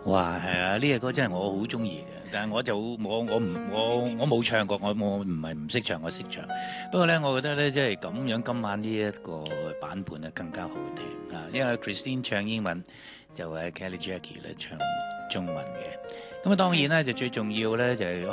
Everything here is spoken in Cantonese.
哇，係啊！呢隻歌真係我好中意嘅，但係我冇唱過，我唔係唔識唱，我識唱。不過咧，我覺得咧，即係咁樣今晚呢一個版本咧更加好聽啊！因為 Christine 唱英文，就係 Kelly Jackie 咧唱中文嘅。咁啊，當然咧就最重要咧就係